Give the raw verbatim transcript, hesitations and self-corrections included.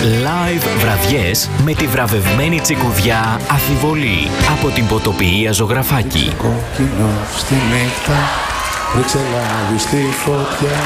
Live βραδιές με τη βραβευμένη τσικουδιά Αφιβολή από την ποτοποιία Ζωγραφάκη. Κόκκινο στη νύχτα, ρίξε λάδι στη φωτιά.